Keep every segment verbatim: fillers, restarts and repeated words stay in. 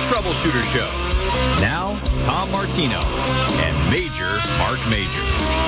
Troubleshooter Show. Now, Tom Martino and Major Mark Major.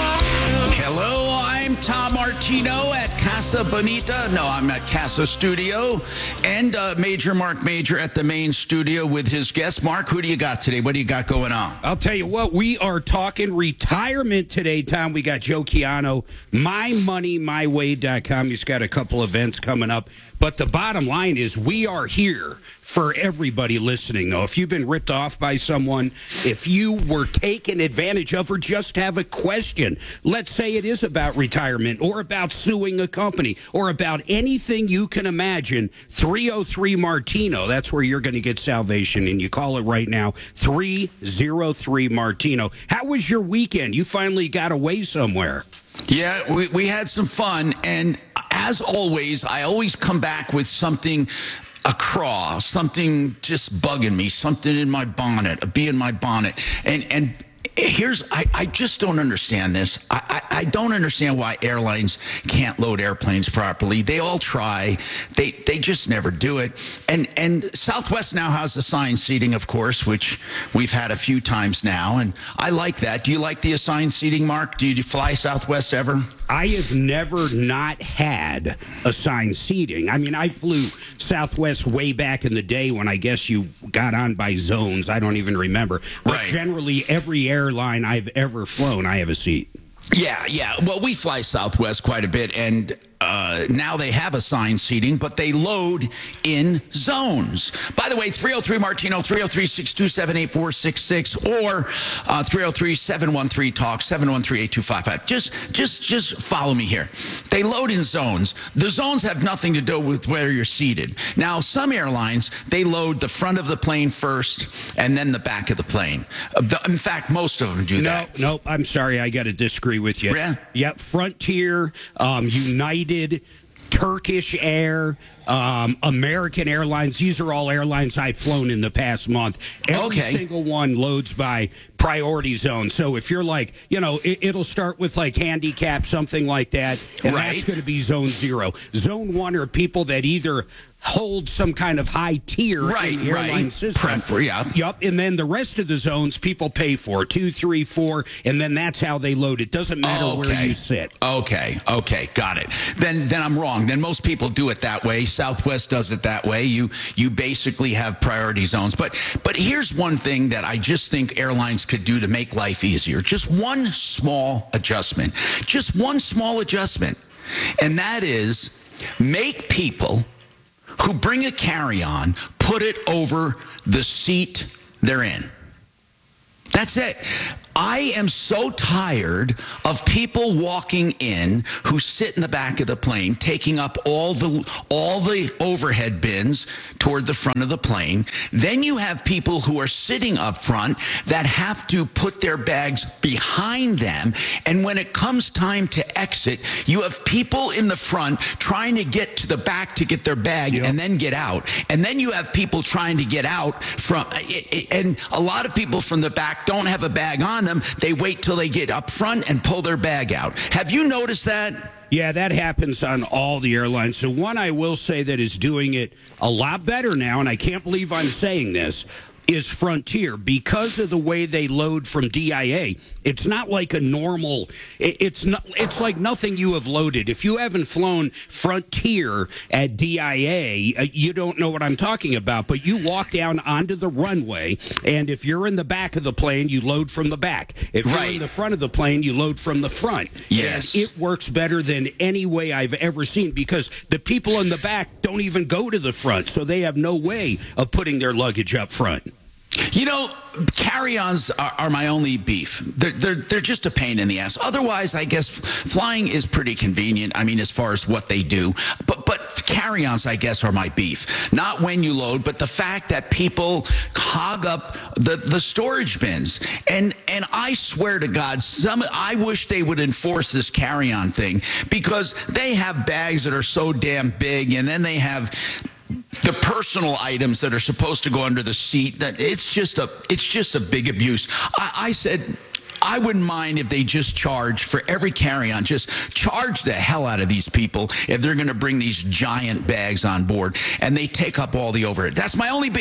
Hello, I'm Tom Martino at Casa Bonita. No, I'm at Casa Studio. And uh, Major Mark Major at the main studio with his guest. Mark, who do you got today? What do you got going on? I'll tell you what, we are talking retirement today, Tom. We got Joe Chiano, my money my way dot com. He's got a couple events coming up. But the bottom line is we are here for everybody listening, though. If you've been ripped off by someone, if you were taken advantage of or just have a question, let's say it is about retirement or about suing a company or about anything you can imagine, three oh three Martino, that's where you're going to get salvation. And you call it right now, three oh three Martino. How was your weekend? You finally got away somewhere. Yeah, we, we had some fun. And as always, I always come back with something a craw, something just bugging me, something in my bonnet, a bee in my bonnet. And and here's, I, I just don't understand this. I, I, I don't understand why airlines can't load airplanes properly. They all try. They they just never do it. And and Southwest now has assigned seating, of course, which we've had a few times now. And I like that. Do you like the assigned seating, Mark? Do you fly Southwest ever? I have never not had assigned seating. I mean, I flew Southwest way back in the day when I guess you got on by zones. I don't even remember. But right. Generally, every airline I've ever flown, I have a seat. Yeah, yeah. Well, we fly Southwest quite a bit, and uh, now they have assigned seating, but they load in zones. By the way, three oh three Martino, three oh three, six two seven, eight four six six, or uh, three oh three, seven one three, talk, seven one three, eight two five five. Just, just, just follow me here. They load in zones. The zones have nothing to do with where you're seated. Now, some airlines, they load the front of the plane first and then the back of the plane. Uh, the, in fact, most of them do no, that. No, no, I'm sorry. I got to disagree with you. Yeah? Yeah, Frontier, um, United, Turkish Air, um, American Airlines. These are all airlines I've flown in the past month. Every okay. single one loads by priority zone. So if you're like, you know, it, it'll start with like handicap, something like that, and right. that's going to be zone zero. Zone one are people that either hold some kind of high tier right, in the airline right. system. Prefer, yeah. Yep, and then the rest of the zones people pay for, two, three, four, and then that's how they load. It doesn't matter okay. where you sit. Okay, okay, got it. Then then I'm wrong. Then most people do it that way. Southwest does it that way. You you basically have priority zones. But but here's one thing that I just think airlines could do to make life easier. Just one small adjustment. Just one small adjustment. And that is make people who bring a carry-on put it over the seat they're in. That's it. I am so tired of people walking in who sit in the back of the plane, taking up all the all the overhead bins toward the front of the plane. Then you have people who are sitting up front that have to put their bags behind them. And when it comes time to exit, you have people in the front trying to get to the back to get their bag yep. and then get out. And then you have people trying to get out from, and a lot of people from the back don't have a bag on them. They wait till they get up front and pull their bag out. Have you noticed that? Yeah, that happens on all the airlines. So one I will say that is doing it a lot better now, and I can't believe I'm saying this, is Frontier. Because of the way they load from D I A, it's not like a normal, it's not, it's like nothing you have loaded. If you haven't flown Frontier at D I A, you don't know what I'm talking about, but you walk down onto the runway, and if you're in the back of the plane, you load from the back. If you're right. in the front of the plane, you load from the front. Yes. And it works better than any way I've ever seen, because the people in the back don't even go to the front, so they have no way of putting their luggage up front. You know, carry-ons are, are my only beef. They're, they're, they're just a pain in the ass. Otherwise, I guess flying is pretty convenient, I mean, as far as what they do. But, but carry-ons, I guess, are my beef. Not when you load, but the fact that people hog up the, the storage bins. And and I swear to God, some I wish they would enforce this carry-on thing, because they have bags that are so damn big, and then they have the personal items that are supposed to go under the seat. That it's just a it's just a big abuse. I, I said I wouldn't mind if they just charge for every carry-on. Just charge the hell out of these people if they're going to bring these giant bags on board and they take up all the overhead. That's my only beef.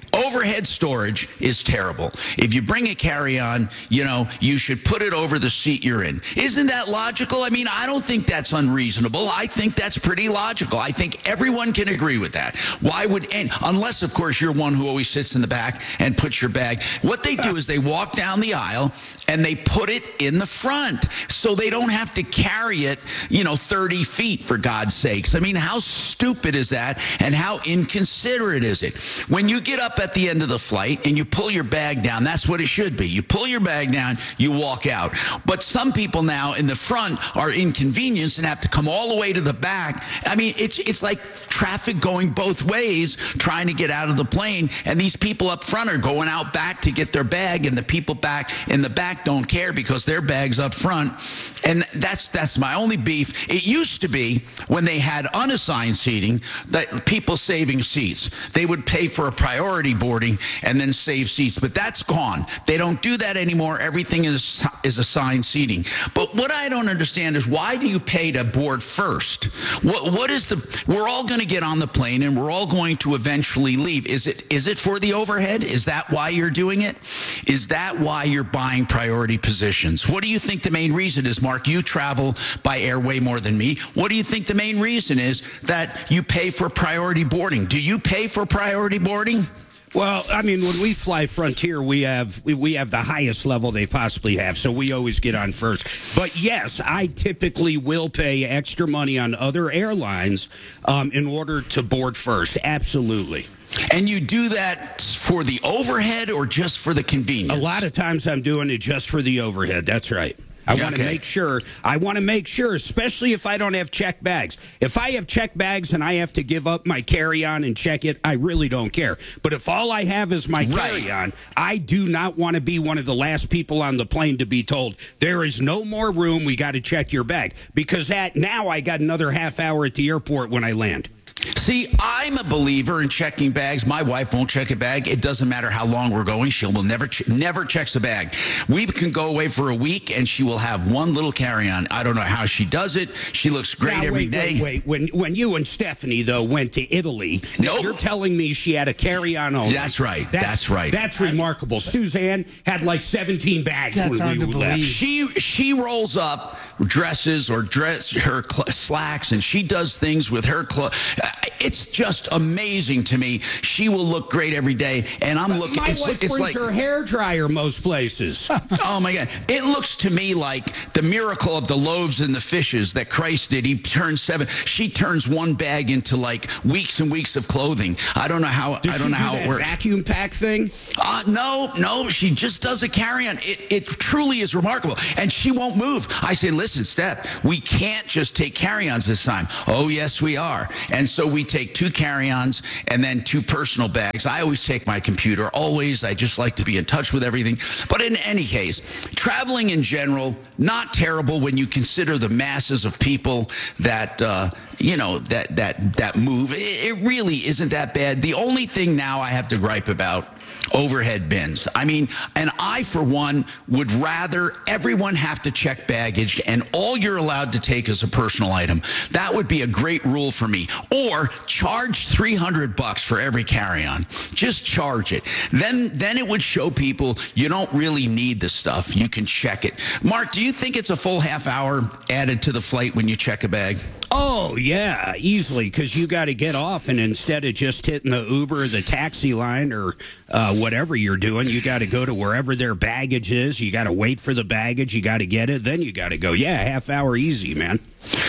Overhead storage is terrible. If you bring a carry-on, you know, you should put it over the seat you're in. Isn't that logical? I mean, I don't think that's unreasonable. I think that's pretty logical. I think everyone can agree with that. Why would, and unless, of course, you're one who always sits in the back and puts your bag. What they do is they walk down the aisle and they put it in the front so they don't have to carry it, you know, thirty feet, for God's sakes. I mean, how stupid is that, and how inconsiderate is it? When you get up at the end of the flight and you pull your bag down, that's what it should be. You pull your bag down, you walk out. But some people now in the front are inconvenienced and have to come all the way to the back. I mean, it's it's like traffic going both ways trying to get out of the plane, and these people up front are going out back to get their bag, and the people back in the back don't care because their bag's up front. And that's that's my only beef. It used to be when they had unassigned seating that people saving seats, they would pay for a priority boarding and then save seats, but that's gone. They don't do that anymore. Everything is is assigned seating. But what I don't understand is, why do you pay to board first? What what is the? We're all going to get on the plane and we're all going to eventually leave. Is it is it for the overhead? Is that why you're doing it? Is that why you're buying priority positions? What do you think the main reason is, Mark? You travel by air way more than me. What do you think the main reason is that you pay for priority boarding? Do you pay for priority boarding? Well, I mean, when we fly Frontier, we have we, we have the highest level they possibly have, so we always get on first. But yes, I typically will pay extra money on other airlines um, in order to board first. Absolutely. And you do that for the overhead or just for the convenience? A lot of times I'm doing it just for the overhead. That's right. I want to Okay. make sure, I want to make sure, especially if I don't have checked bags. If I have checked bags and I have to give up my carry-on and check it, I really don't care. But if all I have is my Right. carry-on, I do not want to be one of the last people on the plane to be told, there is no more room, we got to check your bag. Because that now I got another half hour at the airport when I land. See, I'm a believer in checking bags. My wife won't check a bag. It doesn't matter how long we're going. She will never ch- never checks a bag. We can go away for a week, and she will have one little carry-on. I don't know how she does it. She looks great Now, every wait, day. Wait, wait. When, when you and Stephanie, though, went to Italy, Nope. you're telling me she had a carry-on only. That's right. That's right. That's remarkable. Suzanne had like seventeen bags That's when hard we to left. believe. She she rolls up dresses or dress her cl- slacks, and she does things with her clothes. It's just amazing to me. She will look great every day, and I'm looking. My It's, wife it's brings like, her hair dryer most places. oh my God! It looks to me like the miracle of the loaves and the fishes that Christ did. He turned seven. She turns one bag into like weeks and weeks of clothing. I don't know how. Does I don't she know do how that it works. vacuum pack thing? Uh, no, no, she just does a carry-on. It, it truly is remarkable. And she won't move. I say, listen, Steph, we can't just take carry-ons this time. Oh, yes, we are. And so we take two carry-ons and then two personal bags. I always take my computer, always. I just like to be in touch with everything. But in any case, traveling in general, not terrible when you consider the masses of people that, uh, you know, that, that, that move. It, it really isn't that bad. The only thing now I have to gripe about, overhead bins. I mean, and I, for one, would rather everyone have to check baggage and all you're allowed to take is a personal item. That would be a great rule for me. Or charge three hundred bucks for every carry-on. Just charge it. Then, then it would show people you don't really need the stuff. You can check it. Mark, do you think it's a full half hour added to the flight when you check a bag? Oh, yeah, easily, because you got to get off, and instead of just hitting the Uber or the taxi line or uh, whatever you're doing, you got to go to wherever their baggage is. You got to wait for the baggage. You got to get it. Then you got to go. Yeah, half hour easy, man.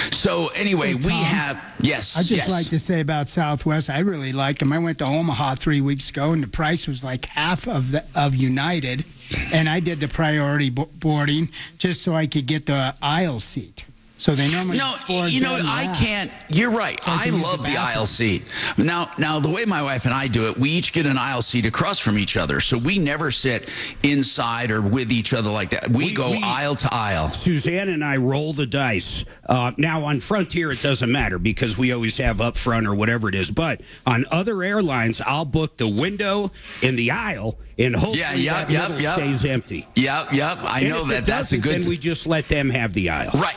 So anyway, Hey, we Tom, have, yes. I just yes. like to say about Southwest, I really like them. I went to Omaha three weeks ago, and the price was like half of the of United, and I did the priority bo- boarding just so I could get the aisle seat. So they normally No, board you know, them I last. can't. You're right. So I I can use love the the bathroom. aisle seat. Now, now the way my wife and I do it, we each get an aisle seat across from each other, so we never sit inside or with each other like that. We, We- go we- aisle to aisle. Suzanne and I roll the dice. Uh, now, on Frontier, it doesn't matter because we always have up front or whatever it is. But on other airlines, I'll book the window in the aisle, and hopefully Yeah, yep, that yep, middle yep. stays empty. Yep, yep. I And know if that. it That's a doesn't, good. Then we just let them have the aisle. Right, exactly.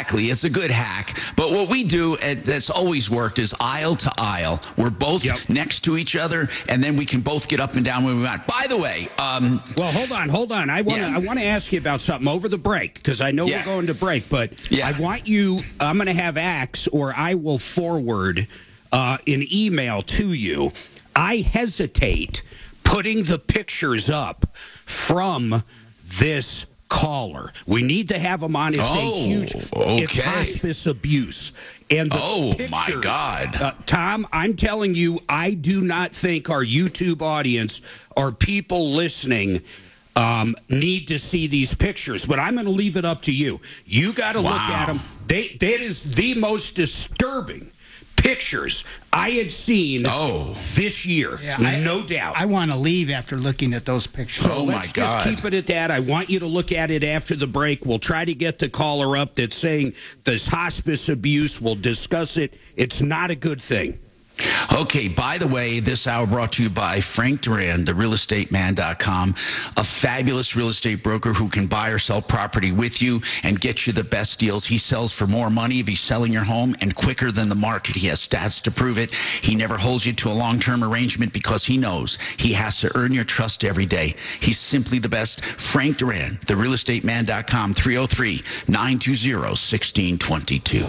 exactly. It's a good hack. But what we do uh, that's always worked is aisle to aisle. We're both Yep. next to each other, and then we can both get up and down when we want. By the way, um, Well, hold on, hold on. I want to Yeah. I want to ask you about something over the break because I know Yeah. we're going to break, but Yeah. I want you. I'm going to have Axe, or I will forward uh, an email to you. I hesitate putting the pictures up from this caller. We need to have them on. It's Oh, a huge. It's okay. hospice abuse. And the Oh, my pictures, God. uh, Tom, I'm telling you, I do not think our YouTube audience or people listening um, need to see these pictures. But I'm going to leave it up to you. You got to look Wow. at them. They, that is the most disturbing pictures I have seen Oh. this year. Yeah, I- no doubt. I want to leave after looking at those pictures. So Oh, let's my just God. keep it at that. I want you to look at it after the break. We'll try to get the caller up that's saying this hospice abuse. We'll discuss it. It's not a good thing. Okay, by the way, this hour brought to you by Frank Duran, the real estate man dot com, a fabulous real estate broker who can buy or sell property with you and get you the best deals. He sells for more money if he's selling your home and quicker than the market. He has stats to prove it. He never holds you to a long-term arrangement because he knows he has to earn your trust every day. He's simply the best. Frank Duran, the real estate man dot com, three oh three, nine two zero, one six two two.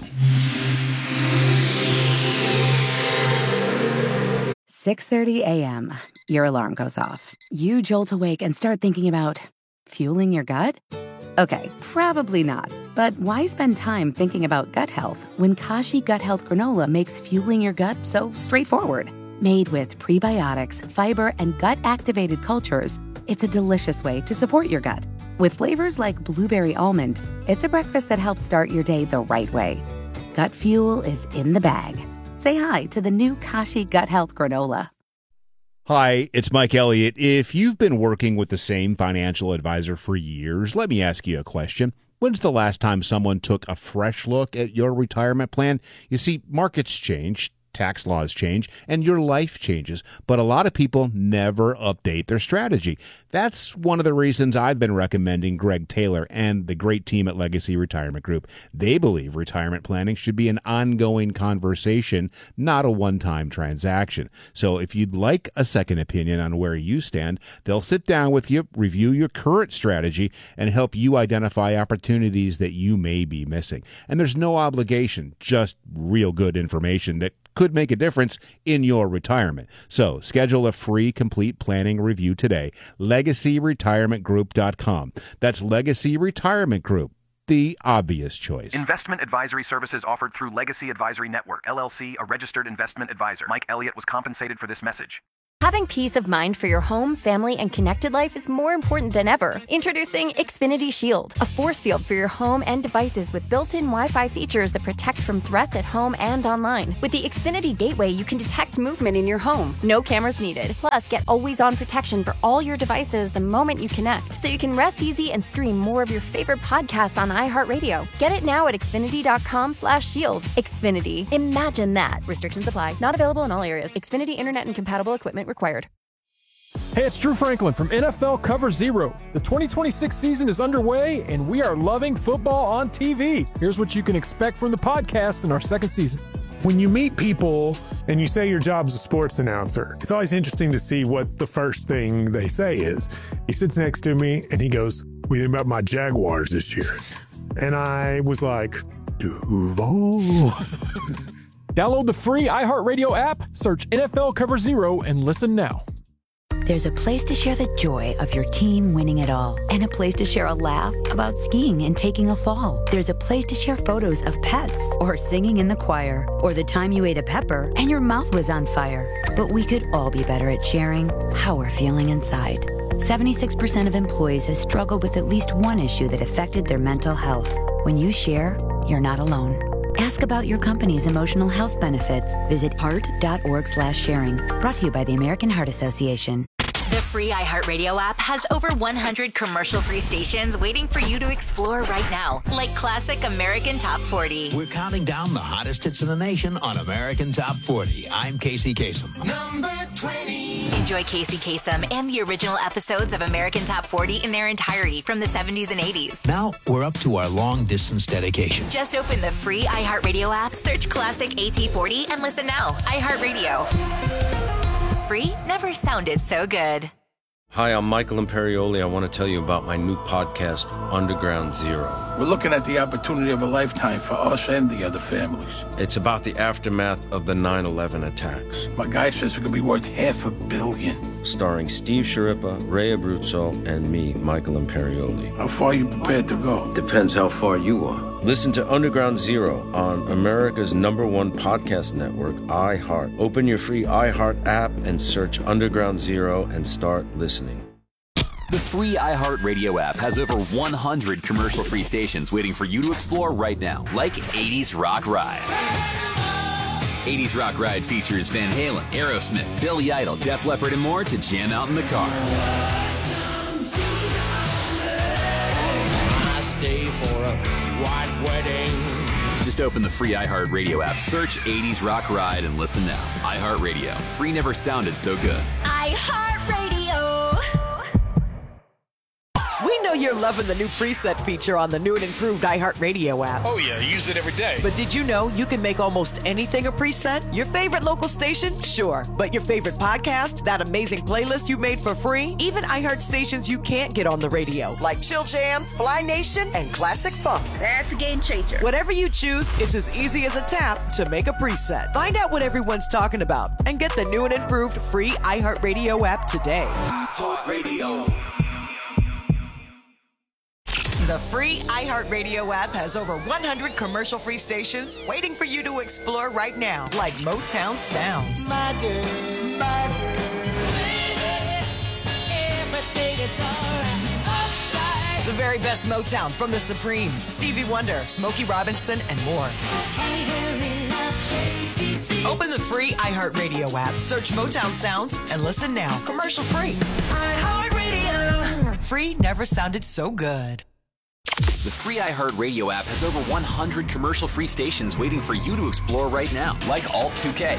six thirty a.m. Your alarm goes off. You jolt awake and start thinking about fueling your gut? Okay, probably not. But why spend time thinking about gut health when Kashi Gut Health Granola makes fueling your gut so straightforward? Made with prebiotics, fiber, and gut-activated cultures, it's a delicious way to support your gut. With flavors like blueberry almond, it's a breakfast that helps start your day the right way. Gut fuel is in the bag. Say hi to the new Kashi Gut Health Granola. Hi, it's Mike Elliott. If you've been working with the same financial advisor for years, let me ask you a question. When's the last time someone took a fresh look at your retirement plan? You see, markets change, tax laws change, and your life changes, but a lot of people never update their strategy. That's one of the reasons I've been recommending Greg Taylor and the great team at Legacy Retirement Group. They believe retirement planning should be an ongoing conversation, not a one-time transaction. So if you'd like a second opinion on where you stand, they'll sit down with you, review your current strategy, and help you identify opportunities that you may be missing. And there's no obligation, just real good information that could make a difference in your retirement. So schedule a free complete planning review today. legacy retirement group dot com. That's Legacy Retirement Group, the obvious choice. Investment advisory services offered through Legacy Advisory Network, L L C, a registered investment advisor. Mike Elliott was compensated for this message. Having peace of mind for your home, family, and connected life is more important than ever. Introducing Xfinity Shield, a force field for your home and devices with built-in Wi-Fi features that protect from threats at home and online. With the Xfinity Gateway, you can detect movement in your home. No cameras needed. Plus, get always-on protection for all your devices the moment you connect, so you can rest easy and stream more of your favorite podcasts on iHeartRadio. Get it now at Xfinity.com slash shield. Xfinity. Imagine that. Restrictions apply. Not available in all areas. Xfinity Internet and compatible equipment required. Hey, it's Drew Franklin from N F L Cover Zero. The twenty twenty-six season is underway, and we are loving football on T V. Here's what you can expect from the podcast in our second season. When you meet people and you say your job's a sports announcer, it's always interesting to see what the first thing they say is. He sits next to me and he goes, "We think about my Jaguars this year." And I was like, Duval. Download the free iHeartRadio app, search N F L Cover Zero, and listen now. There's a place to share the joy of your team winning it all, and a place to share a laugh about skiing and taking a fall. There's a place to share photos of pets, or singing in the choir, or the time you ate a pepper and your mouth was on fire. But we could all be better at sharing how we're feeling inside. seventy-six percent of employees have struggled with at least one issue that affected their mental health. When you share, you're not alone. Ask about your company's emotional health benefits. Visit heart.org slash sharing. Brought to you by the American Heart Association. The free iHeartRadio app has over one hundred commercial-free stations waiting for you to explore right now, like classic American Top forty. We're counting down the hottest hits in the nation on American Top forty. I'm Casey Kasem. Number twenty. Enjoy Casey Kasem and the original episodes of American Top forty in their entirety from the seventies and eighties. Now we're up to our long-distance dedication. Just open the free iHeartRadio app, search Classic A T forty, and listen now. iHeartRadio. Free never sounded so good. Hi, I'm Michael Imperioli. I want to tell you about my new podcast, Underground Zero. We're looking at the opportunity of a lifetime for us and the other families. It's about the aftermath of the nine eleven attacks. My guy says it could be worth half a billion. Starring Steve Sciarippa, Ray Abruzzo, and me, Michael Imperioli. How far are you prepared to go? Depends how far you are. Listen to Underground Zero on America's number one podcast network, iHeart. Open your free iHeart app and search Underground Zero and start listening. The free iHeartRadio app has over one hundred commercial-free stations waiting for you to explore right now, like eighties Rock Ride. eighties Rock Ride features Van Halen, Aerosmith, Billy Idol, Def Leppard, and more to jam out in the car. I stay for a white wedding. Just open the free iHeartRadio app, search eighties Rock Ride, and listen now. iHeartRadio. Free never sounded so good. iHeartRadio. We know you're loving the new preset feature on the new and improved iHeartRadio app. Oh, yeah, I use it every day. But did you know you can make almost anything a preset? Your favorite local station? Sure. But your favorite podcast? That amazing playlist you made for free? Even iHeart stations you can't get on the radio, like Chill Jams, Fly Nation, and Classic Funk. That's a game changer. Whatever you choose, it's as easy as a tap to make a preset. Find out what everyone's talking about and get the new and improved free iHeartRadio app today. iHeartRadio. The free iHeartRadio app has over one hundred commercial-free stations waiting for you to explore right now, like Motown Sounds. My girl, my girl, baby, everything is all right. Uptight. The very best Motown from the Supremes, Stevie Wonder, Smokey Robinson, and more. Open the free iHeartRadio app, search Motown Sounds, and listen now. Commercial-free. iHeartRadio. Free never sounded so good. The free iHeartRadio app has over one hundred commercial-free stations waiting for you to explore right now, like Alt two K.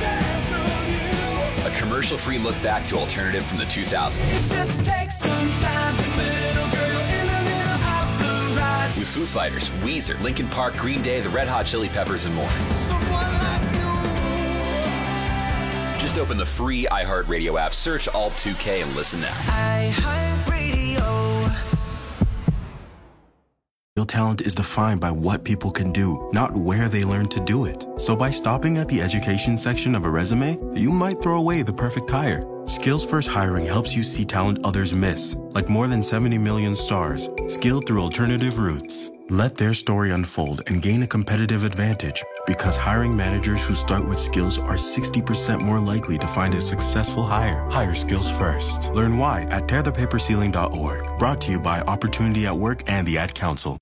A commercial-free look back to alternative from the two thousands. It just takes some time, little girl in the middle of the ride. With Foo Fighters, Weezer, Linkin Park, Green Day, the Red Hot Chili Peppers, and more. Someone like you. Just open the free iHeartRadio app, search Alt two K, and listen now. iHeartRadio. Real talent is defined by what people can do, not where they learn to do it. So by stopping at the education section of a resume, you might throw away the perfect hire. Skills First Hiring helps you see talent others miss, like more than seventy million stars, skilled through alternative routes. Let their story unfold and gain a competitive advantage, because hiring managers who start with skills are sixty percent more likely to find a successful hire. Hire skills first. Learn why at tear the paper ceiling dot org. Brought to you by Opportunity at Work and the Ad Council.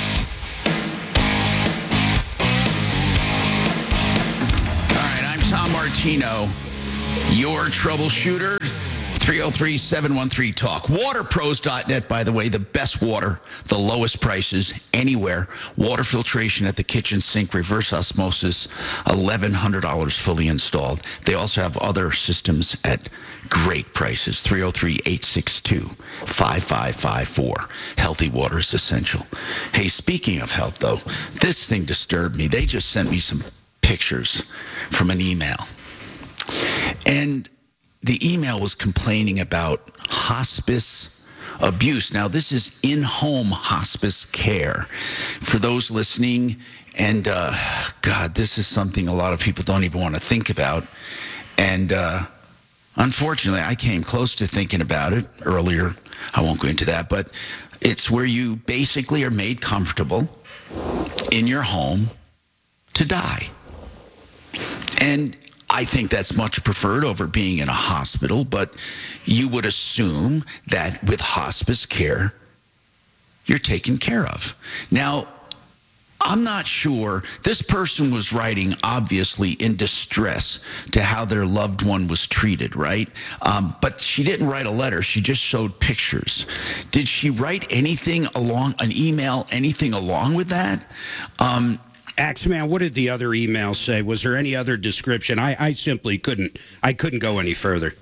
All right, I'm Tom Martino, your troubleshooter. three oh three, seven one three, talk. water pros dot net, by the way, the best water, the lowest prices anywhere. Water filtration at the kitchen sink, reverse osmosis, eleven hundred dollars fully installed. They also have other systems at great prices. three oh three, eight six two, five five five four. Healthy water is essential. Hey, speaking of health, though, this thing disturbed me. They just sent me some pictures from an email. And the email was complaining about hospice abuse. Now, this is in-home hospice care. For those listening, and uh, God, this is something a lot of people don't even want to think about. And uh, unfortunately, I came close to thinking about it earlier. I won't go into that, but it's where you basically are made comfortable in your home to die. And I think that's much preferred over being in a hospital, but you would assume that with hospice care, you're taken care of. Now, I'm not sure. This person was writing, obviously, in distress to how their loved one was treated, right? Um, but she didn't write a letter. She just showed pictures. Did she write anything along, an email, anything along with that? Um Axeman, what did the other email say? Was there any other description? I, I simply couldn't. I couldn't go any further.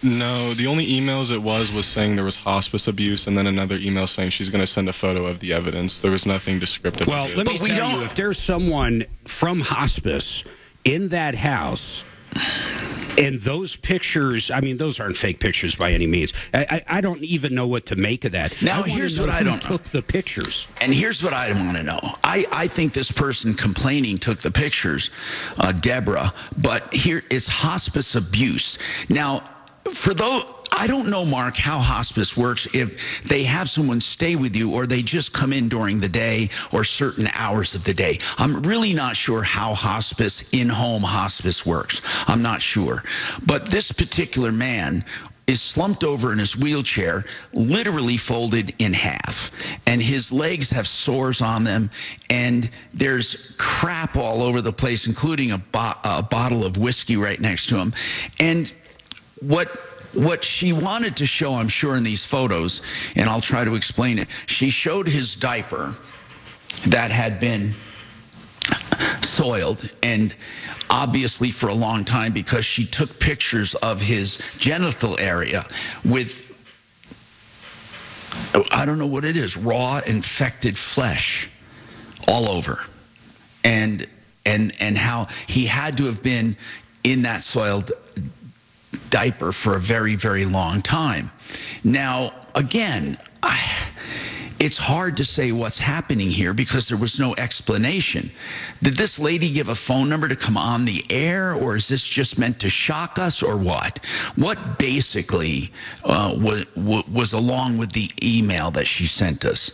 No, the only emails it was was saying there was hospice abuse, and then another email saying she's going to send a photo of the evidence. There was nothing descriptive. Well, of it. let me tell you, if there's someone from hospice in that house, and those pictures, I mean, those aren't fake pictures by any means. I, I, I don't even know what to make of that. Now, I here's know what I who don't took know. the pictures. And here's what I want to know. I, I think this person complaining took the pictures, uh, Deborah, but here is hospice abuse. Now, for those, I don't know, Mark, how hospice works, if they have someone stay with you or they just come in during the day or certain hours of the day. I'm really not sure how hospice, in-home hospice works. I'm not sure. But this particular man is slumped over in his wheelchair, literally folded in half. And his legs have sores on them, and there's crap all over the place, including a, bo- a bottle of whiskey right next to him. And what what she wanted to show, I'm sure, in these photos, and I'll try to explain it, she showed his diaper that had been soiled, and obviously for a long time, because she took pictures of his genital area with, I don't know what it is, raw infected flesh all over, and and and how he had to have been in that soiled diaper for a very, very long time. Now, again, I, it's hard to say what's happening here because there was no explanation. Did this lady give a phone number to come on the air, or is this just meant to shock us, or what? What basically uh, was, was along with the email that she sent us,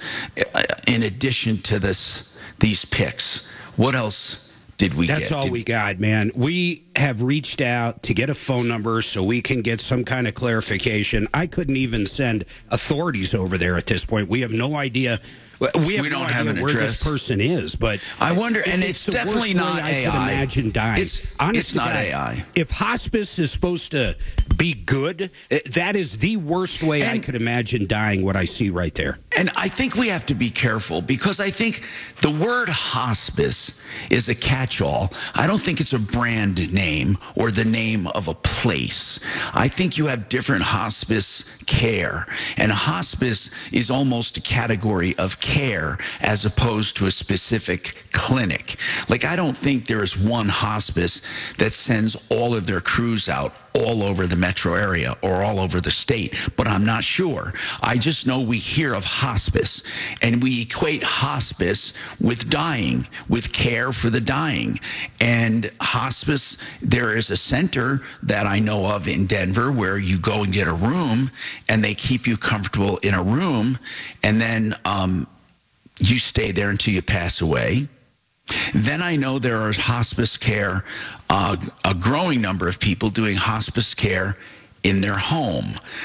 in addition to this, these pics? What else did we That's get? all Did, we got, man. We have reached out to get a phone number so we can get some kind of clarification. I couldn't even send authorities over there at this point. We have no idea. We have We no don't idea have an where address. this person is, but I wonder, it- and it's the definitely worst way not I A could I. imagine dying. It's- Honest it's to not God, A I. If hospice is supposed to be good, eh, that is the worst way I And- could imagine dying. What I see right there. And I think we have to be careful, because I think the word hospice is a catch-all. I don't think it's a brand name or the name of a place. I think you have different hospice care, and hospice is almost a category of care as opposed to a specific clinic. Like, I don't think there is one hospice that sends all of their crews out all over the metro area or all over the state, but I'm not sure. I just know we hear of hospice, and we equate hospice with dying, with care for the dying. And hospice, there is a center that I know of in Denver where you go and get a room, and they keep you comfortable in a room, and then um, you stay there until you pass away. Then I know there is hospice care, uh, a growing number of people doing hospice care in their home.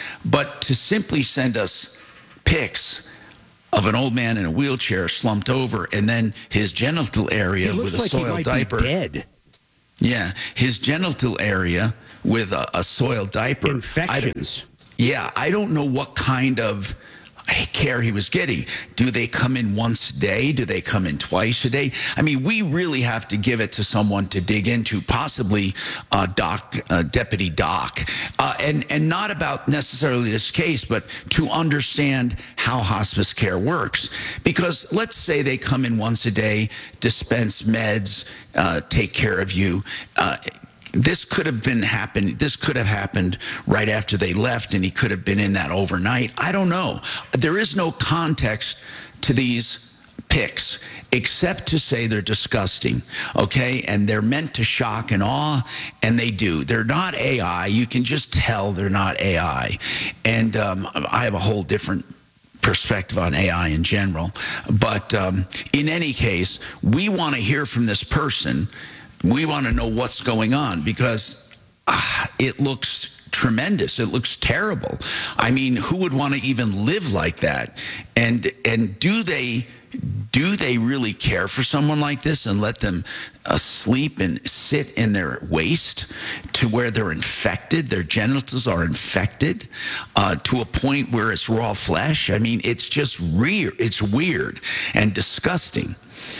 But to simply send us pics of an old man in a wheelchair slumped over, and then his genital area It looks with a like he soiled might diaper. be dead. Yeah, his genital area with a, a soiled diaper. Infections. I yeah, I don't know what kind of care he was getting. Do they come in once a day? Do they come in twice a day? I mean, we really have to give it to someone to dig into, possibly uh, doc, uh, Deputy Doc, uh, and, and not about necessarily this case, but to understand how hospice care works. Because let's say they come in once a day, dispense meds, uh, take care of you. Uh, This could have been happened. This could have happened right after they left, and he could have been in that overnight. I don't know. There is no context to these pics except to say they're disgusting, okay? And they're meant to shock and awe, and they do. They're not A I. You can just tell they're not A I. And um, I have a whole different perspective on A I in general. But um, in any case, we want to hear from this person. We want to know what's going on, because ah, it looks tremendous. It looks terrible. I mean, who would want to even live like that? And and do they do they really care for someone like this and let them uh, sleep and sit in their waste to where they're infected, their genitals are infected uh, to a point where it's raw flesh? I mean, it's just weird. It's weird and disgusting.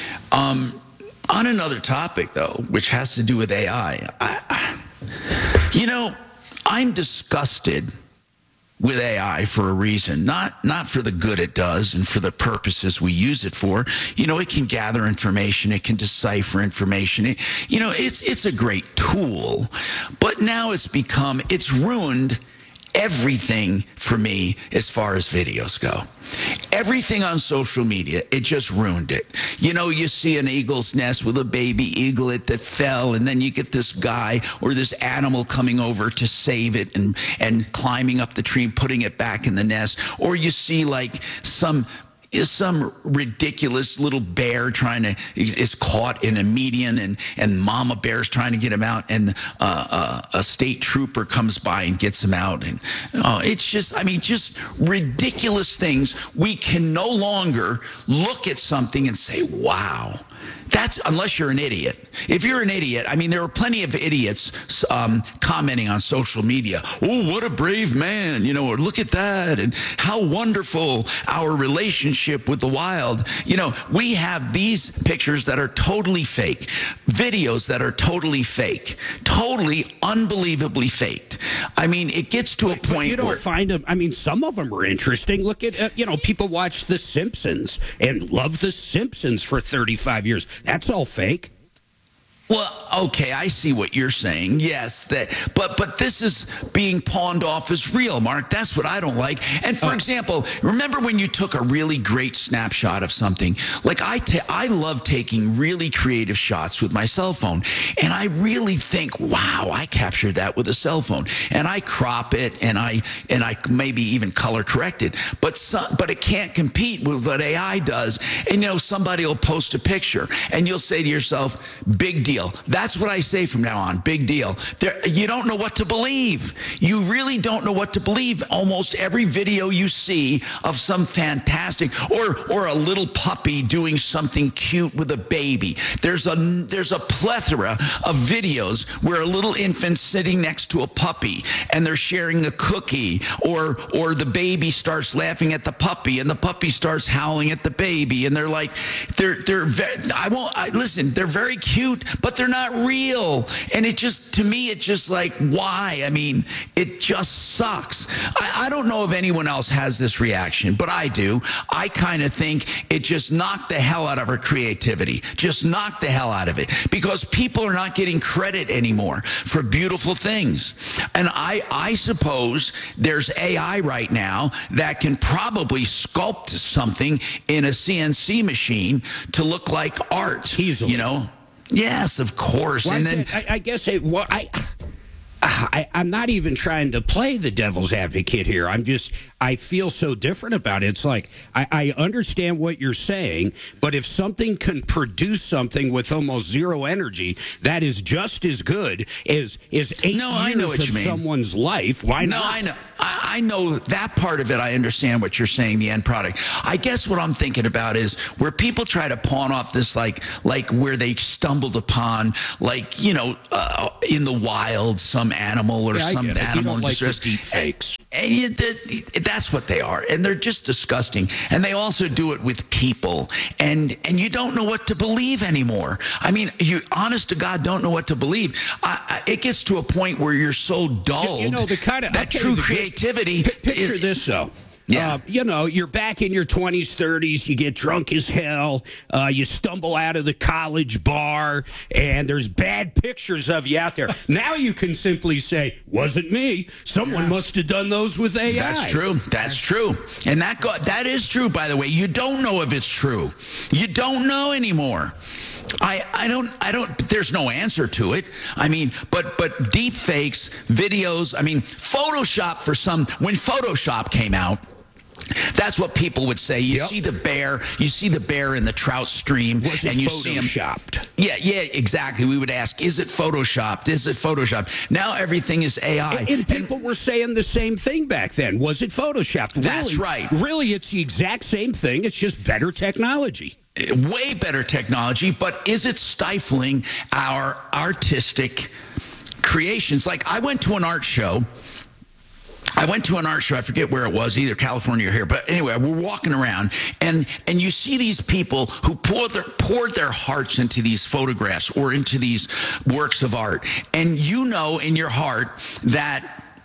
Um, On another topic, though, which has to do with A I, I you know, I'm disgusted with A I for a reason, not not for the good it does and for the purposes we use it for. You know, it can gather information, it can decipher information. It, you know, it's it's a great tool, but now it's become, it's ruined everything for me as far as videos go. Everything on social media, it just ruined it. You know, you see an eagle's nest with a baby eaglet that fell, and then you get this guy or this animal coming over to save it and, and climbing up the tree and putting it back in the nest. Or you see like some is some ridiculous little bear trying to is caught in a median, and and mama bear's trying to get him out, and uh, uh, a state trooper comes by and gets him out, and uh, it's just, I mean, just ridiculous things. We can no longer look at something and say, wow. That's unless you're an idiot. If you're an idiot, I mean, there are plenty of idiots um, commenting on social media. Oh, what a brave man, you know, or look at that, and how wonderful our relationship with the wild. You know, we have these pictures that are totally fake, videos that are totally fake, totally unbelievably faked. I mean, it gets to a but, point but you don't where find them. I mean, some of them are interesting. Look at, uh, you know, people watch The Simpsons and love The Simpsons for thirty-five years. That's all fake. Well, okay, I see what you're saying. Yes, that, but but this is being pawned off as real, Mark. That's what I don't like. And for oh. example, remember when you took a really great snapshot of something? Like I, ta- I love taking really creative shots with my cell phone, and I really think, wow, I captured that with a cell phone, and I crop it, and I and I maybe even color correct it, but some, but it can't compete with what A I does. And you know, somebody will post a picture, and you'll say to yourself, big deal. That's what I say from now on. Big deal. There, you don't know what to believe. You really don't know what to believe. Almost every video you see of some fantastic or or a little puppy doing something cute with a baby. There's a there's a plethora of videos where a little infant's sitting next to a puppy and they're sharing a cookie, or or the baby starts laughing at the puppy and the puppy starts howling at the baby, and they're like they're they're very, I won't I, listen. They're very cute, but they're not real. And it just, to me, it's just like, why? I mean, it just sucks. I, I don't know if anyone else has this reaction, but I do. I kind of think it just knocked the hell out of our creativity. Just knocked the hell out of it. Because people are not getting credit anymore for beautiful things. And I, I suppose there's A I right now that can probably sculpt something in a C N C machine to look like art. Easily. You know? Yes, of course. Well, and then I, I guess it, well, I, I, I'm not even trying to play the devil's advocate here. I'm just, I feel so different about it. It's like, I, I understand what you're saying, but if something can produce something with almost zero energy, that is just as good as, as eight no, years I know what of you mean. someone's life. Why no, not? I know. I, I know that part of it. I understand what you're saying, the end product. I guess what I'm thinking about is where people try to pawn off this, like, like where they stumbled upon, like, you know, uh, in the wild, some animal or yeah, some I get it. animal You don't in like distress. the deep fakes. And, and you, the, that's what they are, and they're just disgusting. And they also do it with people, and and you don't know what to believe anymore. I mean, you, honest to God, don't know what to believe. I, I, it gets to a point where you're so dulled you, you know, the kind of, that true creativity. P- picture is, this though. Yeah. Uh, you know, you're back in your twenties, thirties, you get drunk as hell, uh, you stumble out of the college bar, and there's bad pictures of you out there. Now you can simply say, wasn't me. Someone yeah. must have done those with A I. That's true. That's true. And that go- that is true, by the way. You don't know if it's true. You don't know anymore. I, I don't I don't there's no answer to it. I mean, but but deep fakes, videos, I mean, Photoshop for some, when Photoshop came out, that's what people would say. You yep. see the bear, you see the bear in the trout stream, Was and it you see him. Photoshopped? Yeah, yeah, exactly. We would ask, is it Photoshopped? Is it Photoshopped? Now everything is A I. And, and people and, were saying the same thing back then. Was it Photoshopped? That's really, right. Really, it's the exact same thing. It's just better technology. Way better technology, but is it stifling our artistic creations? Like, I went to an art show. I went to an art show. I forget where it was, either California or here. But anyway, we're walking around, and and you see these people who poured their poured their hearts into these photographs or into these works of art, and you know in your heart that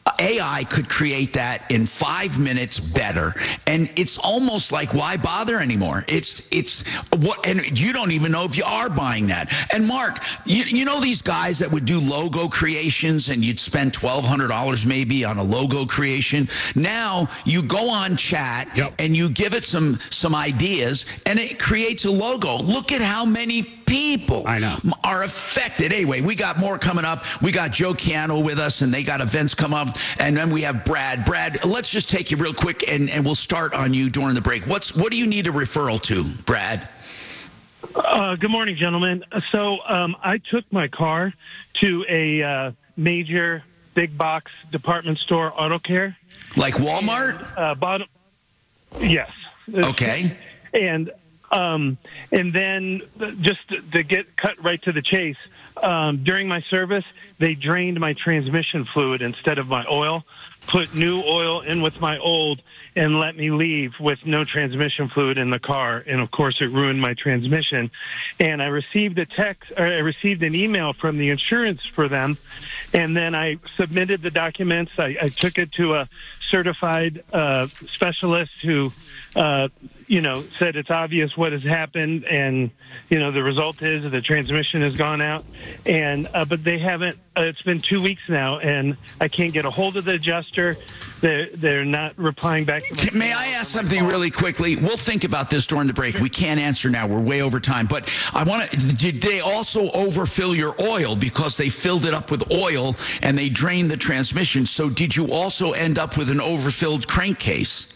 A I could create that in five minutes better, and it's almost like why bother anymore? It's it's what, and you don't even know if you are buying that. And Mark, you, you know these guys that would do logo creations, and you'd spend twelve hundred dollars maybe on a logo creation. Now you go on chat yep. and you give it some some ideas, and it creates a logo. Look at how many people I know. are affected. Anyway, we got more coming up. We got Joe Chiano with us, and they got events come up. And then we have Brad. Brad, let's just take you real quick, and, and we'll start on you during the break. What's What do you need a referral to, Brad? Uh, good morning, gentlemen. So um, I took my car to a uh, major big box department store, Auto Care. Like Walmart? And, uh, bottom, yes. Okay. And um, and then just to, to get cut right to the chase, um, during my service, they drained my transmission fluid instead of my oil, put new oil in with my old, and let me leave with no transmission fluid in the car. And of course, it ruined my transmission. And I received a text, or I received an email from the insurance for them. And then I submitted the documents. I, I took it to a certified uh, specialist who, uh, you know, said it's obvious what has happened. And, you know, the result is the transmission has gone out. And, uh, but they haven't, uh, it's been two weeks now, and I can't get a hold of the adjuster. They're, they're not replying back to my May I ask something really quickly? We'll think about this during the break. We can't answer now. We're way over time. But I want to, did they also overfill your oil because they filled it up with oil and they drained the transmission? So did you also end up with an overfilled crankcase?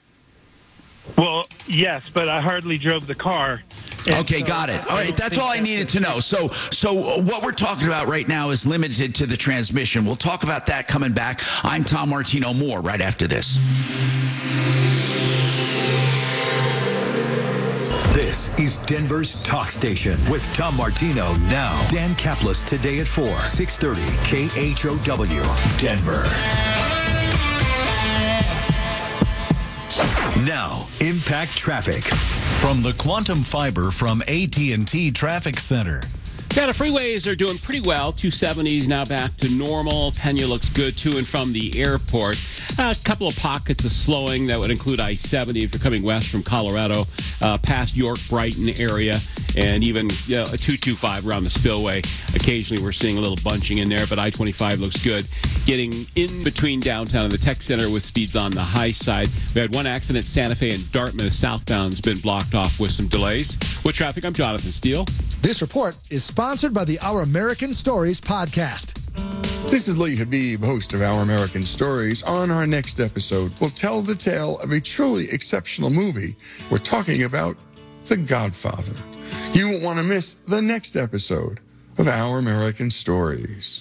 Well, yes, but I hardly drove the car. Okay, so got it. All right, that's all I needed to know. So so what we're talking about right now is limited to the transmission. We'll talk about that coming back. I'm Tom Martino. More right after this. This is Denver's talk station with Tom Martino now. Dan Kaplis today at four, six thirty K H O W, Denver. Now, Impact Traffic. From the Quantum Fiber from A T and T Traffic Center. Yeah, the freeways are doing pretty well. two seventies now back to normal. Pena looks good to and from the airport. A couple of pockets of slowing. That would include I seventy if you're coming west from Colorado, uh, past York, Brighton area, and even you know, a two twenty-five around the spillway. Occasionally we're seeing a little bunching in there, but I twenty-five looks good. Getting in between downtown and the tech center with speeds on the high side. We had one accident, Santa Fe and Dartmouth southbound's been blocked off with some delays. With traffic, I'm Jonathan Steele. This report is sponsored by the Our American Stories podcast. This is Lee Habib, host of Our American Stories. On our next episode, we'll tell the tale of a truly exceptional movie. We're talking about The Godfather. You won't want to miss the next episode of Our American Stories.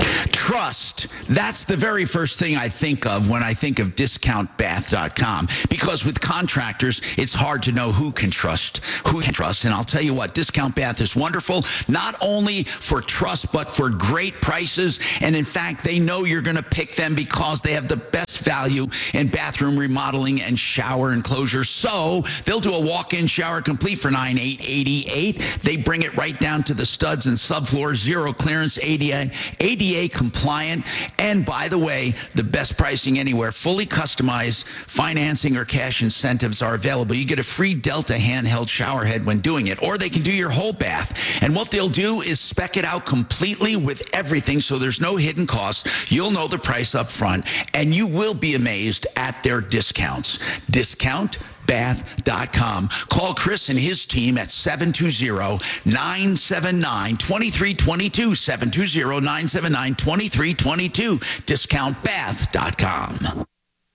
Trust. That's the very first thing I think of when I think of discount bath dot com, because with contractors, it's hard to know who can trust, who can trust. And I'll tell you what, Discount Bath is wonderful, not only for trust, but for great prices. And in fact, they know you're going to pick them because they have the best value in bathroom remodeling and shower enclosures. So they'll do a walk-in shower complete for nine thousand eight hundred eighty-eight dollars. They bring it right down to the studs and subfloor, zero clearance, A D A, A D A compliant, and by the way, the best pricing anywhere. Fully customized financing or cash incentives are available. You get a free Delta handheld shower head when doing it, or they can do your whole bath. And what they'll do is spec it out completely with everything, so there's no hidden costs. You'll know the price up front, and you will be amazed at their discounts. Discount bath dot com. Call Chris and his team at seven two zero, nine seven nine, two three two two, seven two zero, nine seven nine, two three two two, discount bath dot com.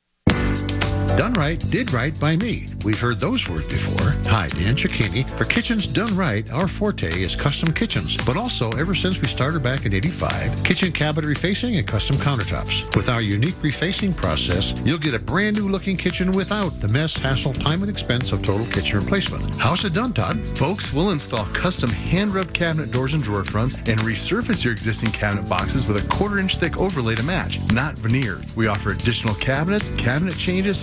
Done right, did right by me. We've heard those words before. Hi, Dan Cicchini. For Kitchens Done Right, our forte is custom kitchens. But also, ever since we started back in eighty-five, kitchen cabinet refacing and custom countertops. With our unique refacing process, you'll get a brand new looking kitchen without the mess, hassle, time, and expense of total kitchen replacement. How's it done, Todd? Folks, we'll install custom hand-rubbed cabinet doors and drawer fronts and resurface your existing cabinet boxes with a quarter-inch thick overlay to match, not veneer. We offer additional cabinets, cabinet changes, sliding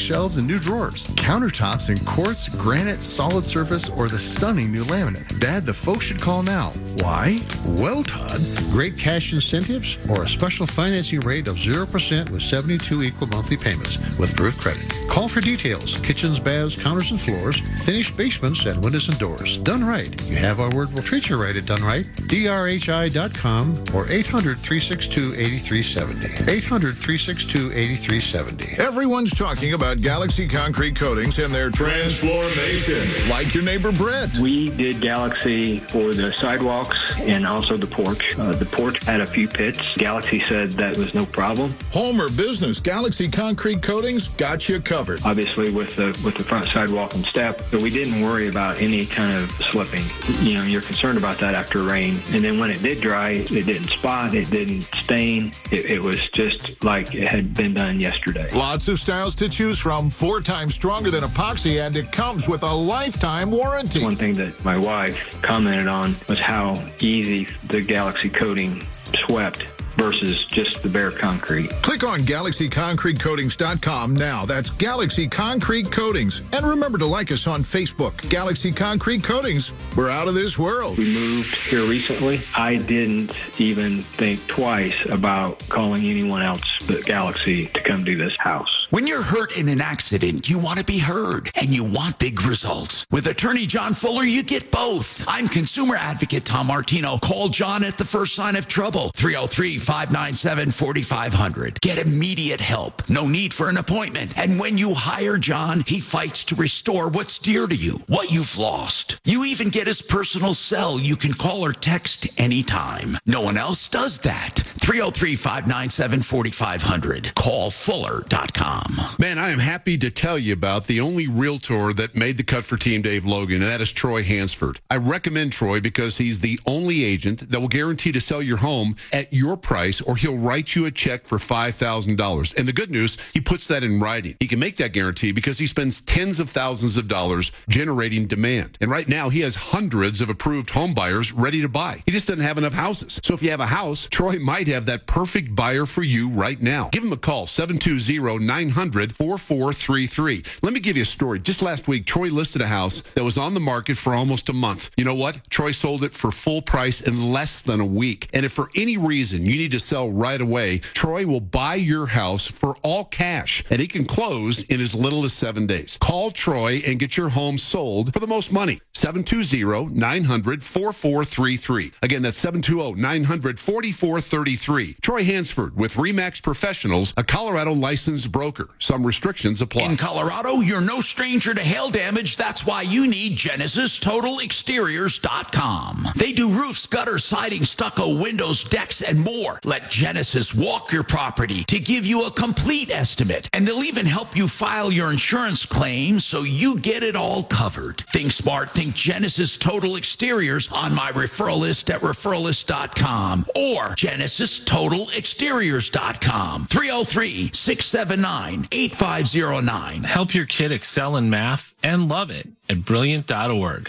shelves and new drawers, countertops in quartz, granite, solid surface, or the stunning new laminate. Dad, the folks should call now. Why? Well, Todd, great cash incentives or a special financing rate of zero percent with seventy-two equal monthly payments with approved credit. Call for details. Kitchens, baths, counters, and floors, finished basements, and windows and doors. Done right. You have our word. We'll treat you right at Done Right. D R H I dot com or eight hundred, three six two, eight three seven zero. eight hundred, three six two, eight three seven zero. Everyone's talking about Galaxy Concrete Coatings and their transformation. Like your neighbor Brett. We did Galaxy for the sidewalks and also the porch. Uh, the porch had a few pits. Galaxy said that was no problem. Home or business, Galaxy Concrete Coatings got you covered. Obviously with the with the front sidewalk and step, so we didn't worry about any kind of slipping. You know, you're concerned about that after rain. And then when it did dry, it didn't spot, it didn't stain. It, it was just like it had been done yesterday. Lots of styles to choose from, four times stronger than epoxy, and it comes with a lifetime warranty. One thing that my wife commented on was how easy the Galaxy coating swept versus just the bare concrete. Click on Galaxy Concrete Coatings dot com now. That's Galaxy Concrete Coatings. And remember to like us on Facebook. Galaxy Concrete Coatings. We're out of this world. We moved here recently. I didn't even think twice about calling anyone else but Galaxy to come do this house. When you're hurt in an accident, you want to be heard, and you want big results. With attorney John Fuller, you get both. I'm consumer advocate Tom Martino. Call John at the first sign of trouble. three oh three, five nine seven, four five zero zero. Get immediate help. No need for an appointment. And when you hire John, he fights to restore what's dear to you, what you've lost. You even get his personal cell. You can call or text anytime. No one else does that. three oh three, five nine seven, four five zero zero. Call fuller dot com. Man, I am happy to tell you about the only realtor that made the cut for Team Dave Logan, and that is Troy Hansford. I recommend Troy because he's the only agent that will guarantee to sell your home at your price, or he'll write you a check for five thousand dollars. And the good news, he puts that in writing. He can make that guarantee because he spends tens of thousands of dollars generating demand. And right now, he has hundreds of approved home buyers ready to buy. He just doesn't have enough houses. So if you have a house, Troy might have that perfect buyer for you right now. Give him a call, seven two zero, nine hundred, four four three three. Let me give you a story. Just last week, Troy listed a house that was on the market for almost a month. You know what? Troy sold it for full price in less than a week. And if for any reason you need to sell right away, Troy will buy your house for all cash, and he can close in as little as seven days. Call Troy and get your home sold for the most money. seven two zero, nine hundred, four four three three. Again, that's seven two zero, nine hundred, four four three three. Troy Hansford with RE/MAX Professionals, a Colorado licensed broker. Some restrictions apply. In Colorado, you're no stranger to hail damage. That's why you need Genesis Total Exteriors dot com. They do roofs, gutters, siding, stucco, windows, decks, and more. Let Genesis walk your property to give you a complete estimate. And they'll even help you file your insurance claim so you get it all covered. Think smart, think Genesis Total Exteriors on my referral list at referral list dot com or Genesis Total Exteriors dot com. three oh three, six seven nine, eight five zero nine. Help your kid excel in math and love it at brilliant dot org.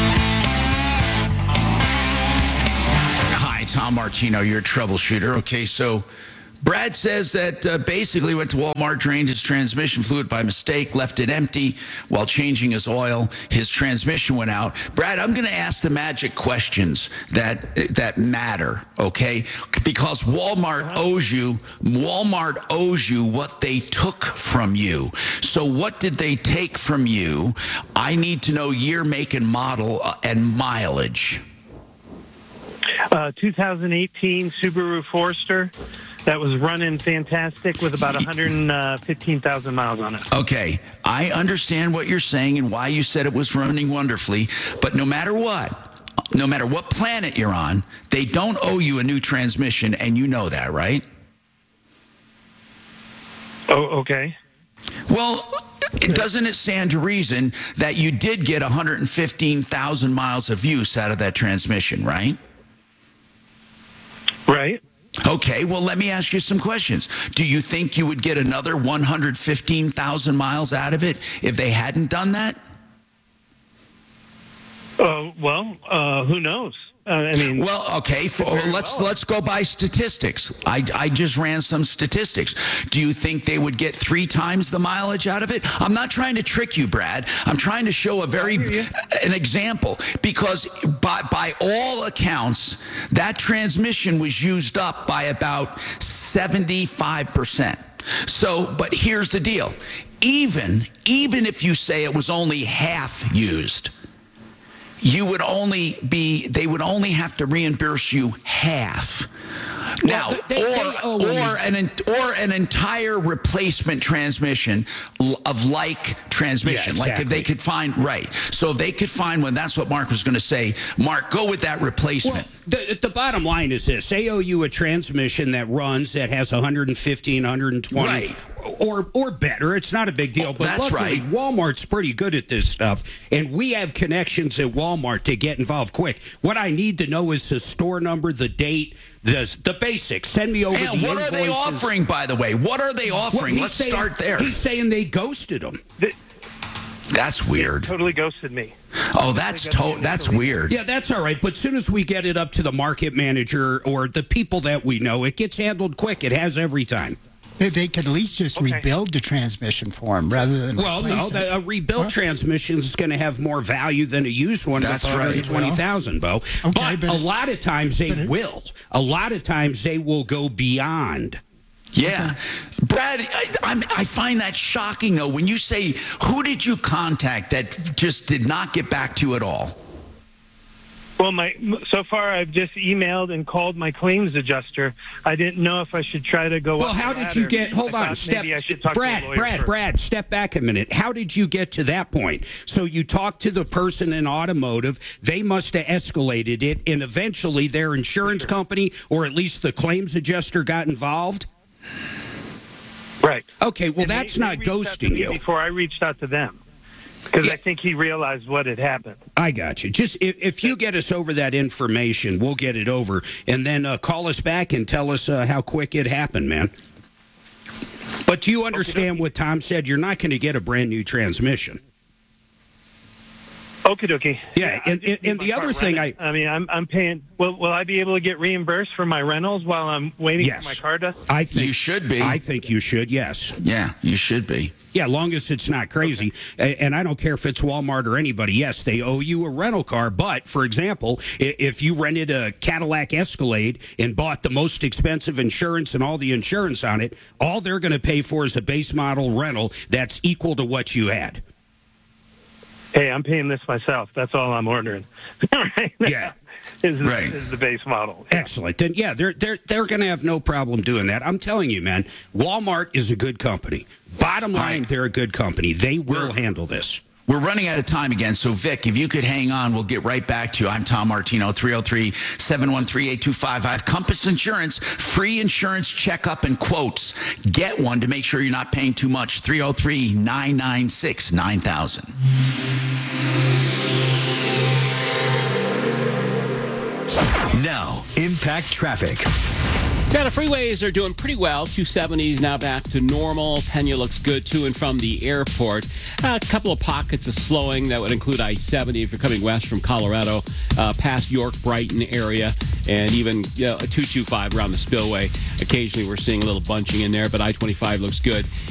Hi, Tom Martino, your troubleshooter. Okay, so Brad says that uh, basically went to Walmart, drained his transmission fluid by mistake, left it empty while changing his oil. His transmission went out. Brad, I'm going to ask the magic questions that that matter, okay? Because Walmart owes you, Walmart owes you what they took from you. So what did they take from you? I need to know year, make, and model uh, and mileage. Uh, two thousand eighteen Subaru Forester that was running fantastic with about one hundred fifteen thousand miles on it. Okay, I understand what you're saying and why you said it was running wonderfully, but no matter what, no matter what planet you're on, they don't owe you a new transmission, and you know that, right? Oh, okay. Well, doesn't it stand to reason that you did get one hundred fifteen thousand miles of use out of that transmission, right? Right. Okay, well, let me ask you some questions. Do you think you would get another one hundred fifteen thousand miles out of it if they hadn't done that? Uh, well, uh, who knows? Uh, I mean, well, okay. For, let's well. let's go by statistics. I, I just ran some statistics. Do you think they would get three times the mileage out of it? I'm not trying to trick you, Brad. I'm trying to show a very an example because by by all accounts, that transmission was used up by about seventy-five percent. So, but here's the deal. Even even if you say it was only half used, you would only be, they would only have to reimburse you half. Now, well, they, or, they owe or, an, or an entire replacement transmission of like transmission. Yeah, exactly. Like if they could find, right. So if they could find one, that's what Mark was going to say. Mark, go with that replacement. Well, the, the bottom line is this. They owe you a transmission that runs, that has one hundred fifteen, one hundred twenty. Right. Or or better. It's not a big deal. But That's luckily, right. Walmart's pretty good at this stuff. And we have connections at Walmart to get involved quick. What I need to know is the store number, the date, the, the basics. Send me over Hey, the what invoices. are they offering, by the way? What are they offering? Well, Let's saying, start there. He's saying they ghosted him. That's weird. Totally ghosted me. Oh, that's to- that's weird. Yeah, that's all right. But as soon as we get it up to the market manager or the people that we know, it gets handled quick. It has every time. They, they could at least just Okay. rebuild the transmission for him rather than Well, no, replace it. the, a rebuilt Huh? transmission is going to have more value than a used one. That's with right. one hundred twenty thousand, Bo. Okay, but, but a it- lot of times they but it- will. A lot of times they will go beyond. Yeah. Brad, I, I'm, I find that shocking, though, when you say, who did you contact that just did not get back to you at all? Well, my so far I've just emailed and called my claims adjuster. I didn't know if I should try to go. Well, up how the did you ladder. get? Hold I on, thought step. maybe I should talk to a Brad, lawyer Brad, first. Brad, step back a minute. How did you get to that point? So you talked to the person in automotive. They must have escalated it, and eventually their insurance company, or at least the claims adjuster, got involved. Right. Okay. Well, And they- that's they not reached out to ghosting me you. Before I reached out to them, because I think he realized what had happened. I got you. Just if, if you get us over that information, we'll get it over, and then uh, call us back and tell us uh, how quick it happened, man. But do you understand what Tom said? You're not going to get a brand new transmission. Okie dokie. Yeah, and, and, and the other thing I, I mean, I'm I'm paying. Will Will I be able to get reimbursed for my rentals while I'm waiting Yes. for my car to? I think You should be. I think you should. Yes. Yeah, you should be. Yeah, long as it's not crazy. A- And I don't care if it's Walmart or anybody. Yes, they owe you a rental car. But, for example, i- if you rented a Cadillac Escalade and bought the most expensive insurance and all the insurance on it, all they're going to pay for is a base model rental that's equal to what you had. Hey, I'm paying this myself. That's all I'm ordering. Right now Yeah. Is, the- Right. is the base model. Excellent. Then, yeah, they're they're they're going to have no problem doing that. I'm telling you, man. Walmart is a good company. Bottom line, right. they're a good company. They will handle this. We're running out of time again, so Vic, if you could hang on, we'll get right back to you. I'm Tom Martino, three oh three, seven one three, eight two five five. Compass Insurance, free insurance checkup and quotes. Get one to make sure you're not paying too much. three oh three, nine nine six, nine thousand. Now, Impact Traffic. Yeah, the freeways are doing pretty well. two seventies now back to normal. Pena looks good to and from the airport. Uh, a couple of pockets of slowing. That would include I seventy if you're coming west from Colorado, uh, past York, Brighton area, and even you know, a two twenty-five around the spillway. Occasionally we're seeing a little bunching in there, but I twenty-five looks good.